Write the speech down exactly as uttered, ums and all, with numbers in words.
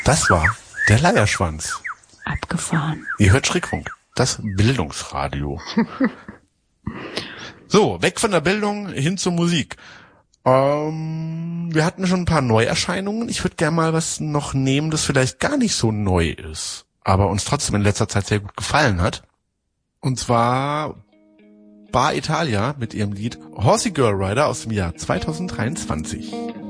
Das war der Leierschwanz. Abgefahren. Ihr hört Schrägfunk, das Bildungsradio. So, weg von der Bildung hin zur Musik. Ähm, wir hatten schon ein paar Neuerscheinungen. Ich würde gerne mal was noch nehmen, das vielleicht gar nicht so neu ist, aber uns trotzdem in letzter Zeit sehr gut gefallen hat. Und zwar Bar Italia mit ihrem Lied Horsey Girl Rider aus dem Jahr zwanzig dreiundzwanzig.